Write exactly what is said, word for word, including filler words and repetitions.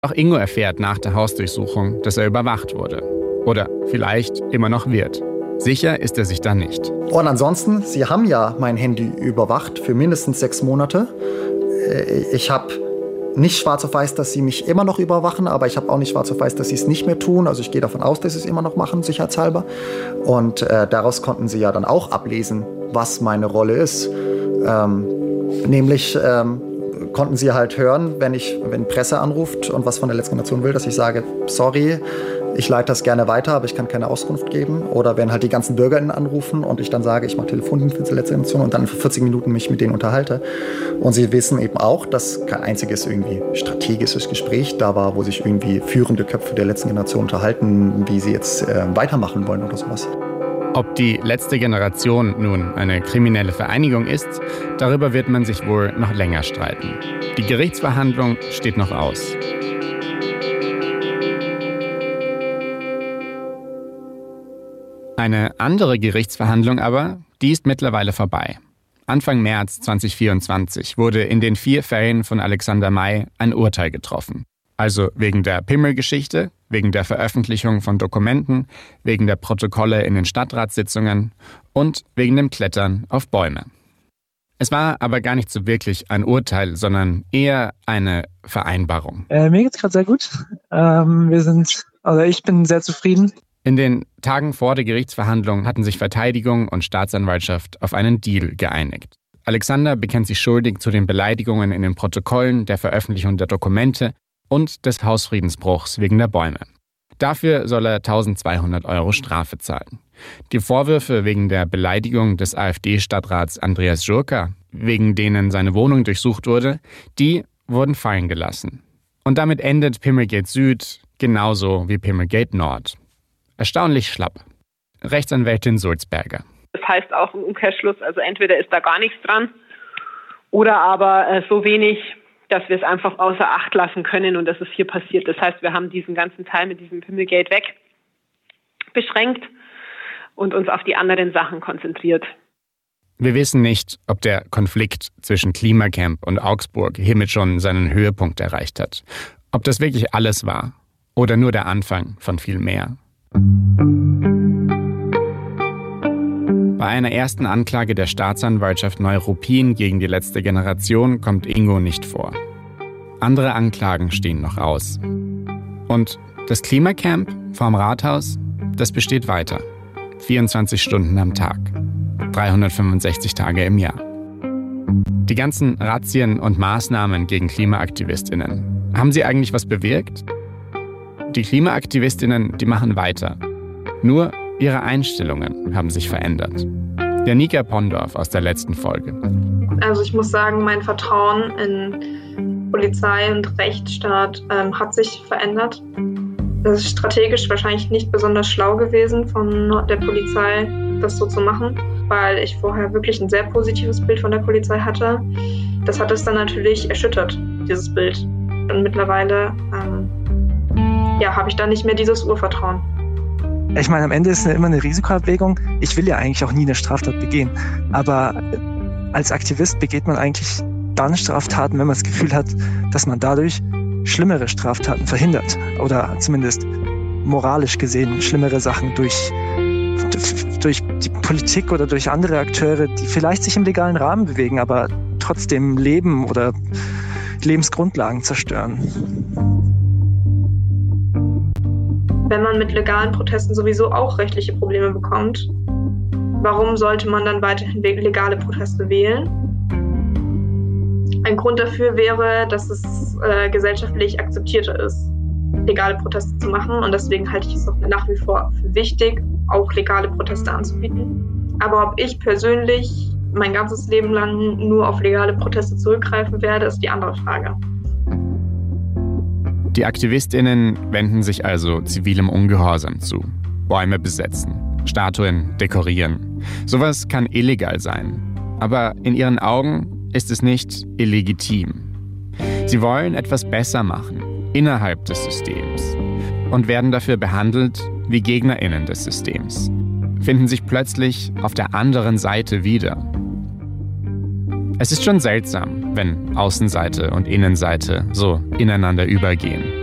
Auch Ingo erfährt nach der Hausdurchsuchung, dass er überwacht wurde. Oder vielleicht immer noch wird. Sicher ist er sich da nicht. Und ansonsten, Sie haben ja mein Handy überwacht für mindestens sechs Monate. Ich habe nicht schwarz auf weiß, dass Sie mich immer noch überwachen, aber ich habe auch nicht schwarz auf weiß, dass Sie es nicht mehr tun. Also ich gehe davon aus, dass Sie es immer noch machen, sicherheitshalber. Und äh, daraus konnten Sie ja dann auch ablesen, was meine Rolle ist. Ähm, nämlich ähm, konnten Sie halt hören, wenn ich, wenn Presse anruft und was von der letzten Generation will, dass ich sage, sorry, ich leite das gerne weiter, aber ich kann keine Auskunft geben. Oder wenn halt die ganzen BürgerInnen anrufen und ich dann sage, ich mache Telefondienst für die letzte Generation und dann für vierzig Minuten mich mit denen unterhalte. Und sie wissen eben auch, dass kein einziges irgendwie strategisches Gespräch da war, wo sich irgendwie führende Köpfe der letzten Generation unterhalten, wie sie jetzt äh, weitermachen wollen oder sowas. Ob die letzte Generation nun eine kriminelle Vereinigung ist, darüber wird man sich wohl noch länger streiten. Die Gerichtsverhandlung steht noch aus. Eine andere Gerichtsverhandlung aber, die ist mittlerweile vorbei. Anfang März zweitausendvierundzwanzig wurde in den vier Fällen von Alexander May ein Urteil getroffen. Also wegen der Pimmelgeschichte, wegen der Veröffentlichung von Dokumenten, wegen der Protokolle in den Stadtratssitzungen und wegen dem Klettern auf Bäume. Es war aber gar nicht so wirklich ein Urteil, sondern eher eine Vereinbarung. Äh, mir geht's gerade sehr gut. Ähm, wir sind, also ich bin sehr zufrieden. In den Tagen vor der Gerichtsverhandlung hatten sich Verteidigung und Staatsanwaltschaft auf einen Deal geeinigt. Alexander bekennt sich schuldig zu den Beleidigungen in den Protokollen, der Veröffentlichung der Dokumente und des Hausfriedensbruchs wegen der Bäume. Dafür soll er eintausendzweihundert Euro Strafe zahlen. Die Vorwürfe wegen der Beleidigung des AfD-Stadtrats Andreas Jurka, wegen denen seine Wohnung durchsucht wurde, die wurden fallen gelassen. Und damit endet Pimmelgate Süd genauso wie Pimmelgate Nord. Erstaunlich schlapp. Rechtsanwältin Sulzberger. Das heißt auch im Umkehrschluss, also entweder ist da gar nichts dran oder aber äh, so wenig, dass wir es einfach außer Acht lassen können und das ist hier passiert. Das heißt, wir haben diesen ganzen Teil mit diesem Pimmelgate weg beschränkt und uns auf die anderen Sachen konzentriert. Wir wissen nicht, ob der Konflikt zwischen Klimacamp und Augsburg hiermit schon seinen Höhepunkt erreicht hat. Ob das wirklich alles war oder nur der Anfang von viel mehr. Bei einer ersten Anklage der Staatsanwaltschaft Neuruppin gegen die letzte Generation kommt Ingo nicht vor. Andere Anklagen stehen noch aus. Und das Klimacamp vorm Rathaus, das besteht weiter. vierundzwanzig Stunden am Tag, dreihundertfünfundsechzig Tage im Jahr. Die ganzen Razzien und Maßnahmen gegen KlimaaktivistInnen, haben sie eigentlich was bewirkt? Die KlimaaktivistInnen, die machen weiter. Nur ihre Einstellungen haben sich verändert. Janika Pondorf aus der letzten Folge. Also ich muss sagen, mein Vertrauen in Polizei und Rechtsstaat ähm, hat sich verändert. Es ist strategisch wahrscheinlich nicht besonders schlau gewesen von der Polizei, das so zu machen, weil ich vorher wirklich ein sehr positives Bild von der Polizei hatte. Das hat es dann natürlich erschüttert, dieses Bild. Und mittlerweile ähm, ja, habe ich da nicht mehr dieses Urvertrauen. Ich meine, am Ende ist es immer eine Risikoabwägung. Ich will ja eigentlich auch nie eine Straftat begehen. Aber als Aktivist begeht man eigentlich dann Straftaten, wenn man das Gefühl hat, dass man dadurch schlimmere Straftaten verhindert. Oder zumindest moralisch gesehen schlimmere Sachen durch, durch die Politik oder durch andere Akteure, die vielleicht sich im legalen Rahmen bewegen, aber trotzdem Leben oder Lebensgrundlagen zerstören. Wenn man mit legalen Protesten sowieso auch rechtliche Probleme bekommt, warum sollte man dann weiterhin legale Proteste wählen? Ein Grund dafür wäre, dass es äh, gesellschaftlich akzeptierter ist, legale Proteste zu machen. Und deswegen halte ich es auch nach wie vor für wichtig, auch legale Proteste anzubieten. Aber ob ich persönlich mein ganzes Leben lang nur auf legale Proteste zurückgreifen werde, ist die andere Frage. Die AktivistInnen wenden sich also zivilem Ungehorsam zu. Bäume besetzen, Statuen dekorieren. Sowas kann illegal sein. Aber in ihren Augen ist es nicht illegitim. Sie wollen etwas besser machen, innerhalb des Systems. Und werden dafür behandelt wie GegnerInnen des Systems. Finden sich plötzlich auf der anderen Seite wieder. Es ist schon seltsam, wenn Außenseite und Innenseite so ineinander übergehen.